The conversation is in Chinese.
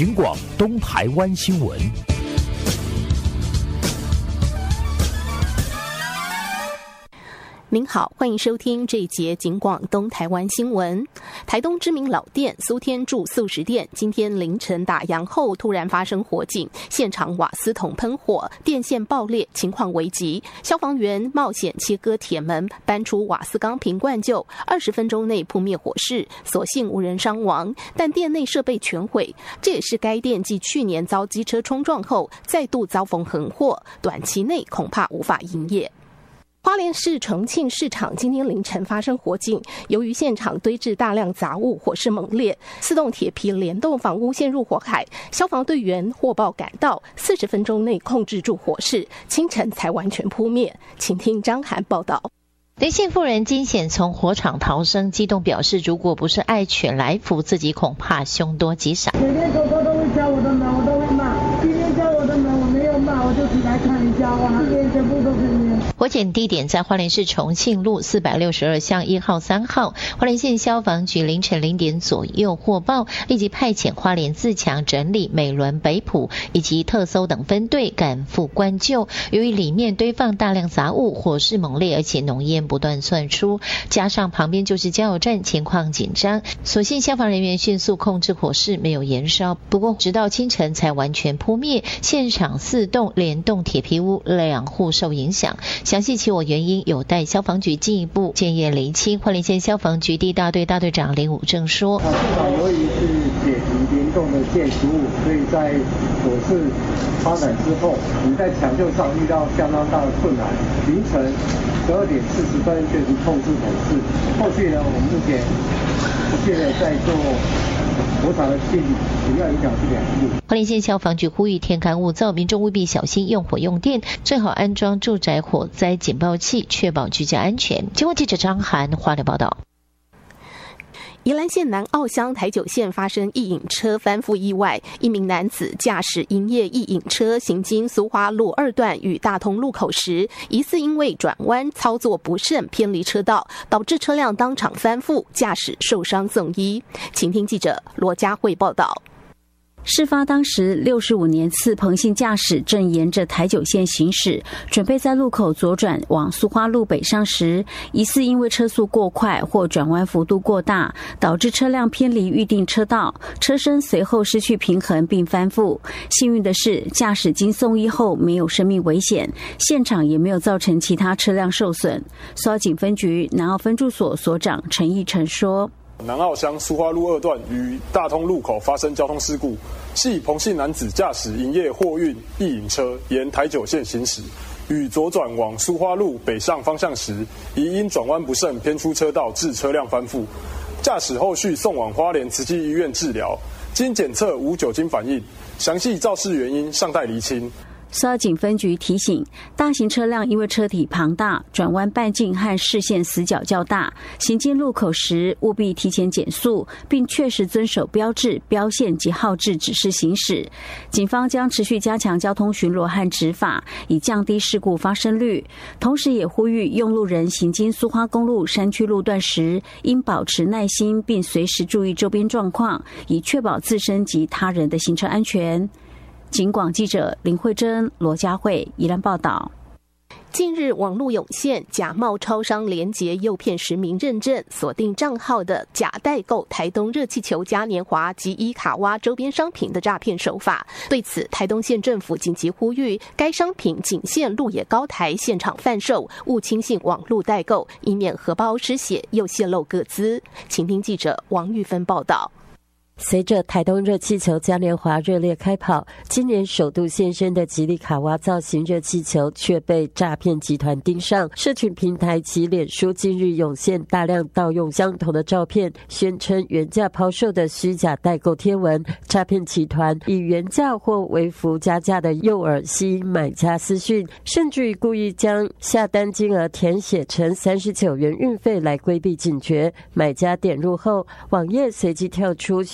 警广东台湾新闻。 您好，欢迎收听这一节警广东台湾新闻。台东知名老店苏天柱素食店今天凌晨打烊后突然发生火警，现场瓦斯桶喷火，电线爆裂，情况危急。消防员冒险切割铁门，搬出瓦斯钢瓶灌救，20分钟内扑灭火势，所幸无人伤亡，但店内设备全毁。这也是该店继去年遭机车冲撞后再度遭逢横祸，短期内恐怕无法营业。花莲市重庆市场今天凌晨发生火警，由于现场堆置大量杂物，火势猛烈，4栋铁皮连栋房屋陷入火海，消防队员获报赶到，40分钟内控制住火势，清晨才完全扑灭。请听张涵报道。 雷姓妇人惊险从火场逃生，激动表示，如果不是爱犬来扶，自己恐怕凶多吉少。 每天狗狗都会敲我的门，我都会骂。今天敲我的门，我没有骂，我就起来看一下，哇，这边全部都是烟。 火警地点在花莲市重庆路462巷1号、3号。花莲县消防局凌晨0点左右获报，立即派遣花莲自强、整理、美仑、北埔以及特搜等分队赶赴灌救。由于里面堆放大量杂物，火势猛烈，而且浓烟不断窜出，加上旁边就是加油站，情况紧张。所幸消防人员迅速控制火势，没有延烧。不过直到清晨才完全扑灭，现场4栋连栋铁皮屋2户受影响。详细起火原因有待消防局进一步建验厘清。花莲县消防局第一大队大队长林武正说： 现场由于是铁皮联动的建筑物，所以在火势发展之后，你在抢救上遇到相当大的困难。凌晨12点40分确实控制火势，后续呢，我们目前现在在做火场的清理，主要影响是2户。 花莲县消防局呼吁天干物燥，民众务必小心用火用电，最好安装住宅火灾警报器，确保居家安全。经过记者张涵花莲报道。 宜兰县南澳乡台九线发生一引车翻覆意外，一名男子驾驶营业一引车行经苏花路2段与大通路口时，疑似因为转弯操作不慎偏离车道，导致车辆当场翻覆，驾驶受伤送医。请听记者罗佳慧报道。 事发当时，65年次彭姓驾驶正沿着台九线行驶，准备在路口左转往苏花路北上时，疑似因为车速过快或转弯幅度过大，导致车辆偏离预定车道，车身随后失去平衡并翻覆。幸运的是，驾驶经送医后没有生命危险，现场也没有造成其他车辆受损。苏澳警分局南澳分驻所所长陈义成说： 南澳乡苏花路2段与大通路口发生交通事故，系彭姓男子驾驶营业货运一引车沿台九线行驶，与左转往苏花路北上方向时，疑因转弯不慎偏出车道，致车辆翻覆。驾驶后续送往花莲慈济医院治疗，经检测无酒精反应，详细肇事原因尚待厘清。 苏澳警分局提醒，大型车辆因为车体庞大，转弯半径和视线死角较大，行经路口时务必提前减速，并确实遵守标志、标线及号志指示行驶。警方将持续加强交通巡逻和执法，以降低事故发生率。同时也呼吁用路人行经苏花公路山区路段时，应保持耐心，并随时注意周边状况，以确保自身及他人的行车安全。警广记者林慧珍、罗佳慧宜兰报道。 近日网络涌现假冒超商连结诱骗实名认证锁定账号的假代购台东热气球嘉年华及伊卡蛙周边商品的诈骗手法。对此，台东县政府紧急呼吁该商品仅限鹿野高台现场贩售，勿轻信网络代购，以免荷包失血又泄露个资。请听记者王玉芬报道。 随着台东热气球嘉年华热烈开跑，今年首度现身的吉利卡蛙造型热气球却被诈骗集团盯上。社群平台其脸书近日涌现大量盗用相同的照片，宣称原价抛售的虚假代购贴文。诈骗集团以原价或微幅加价的诱饵吸引买家私讯，甚至于故意将下单金额填写成39元运费来规避警觉。买家点入后，网页随即跳出